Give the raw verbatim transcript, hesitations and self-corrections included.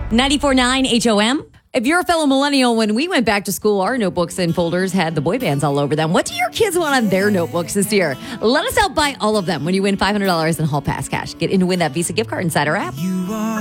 ninety-four point nine H O M. If you're a fellow millennial, when we went back to school, our notebooks and folders had the boy bands all over them. What do your kids want on their notebooks this year? Let us out buy all of them when you win five hundred dollars in Hall Pass cash. Get in to win that Visa gift card inside our app.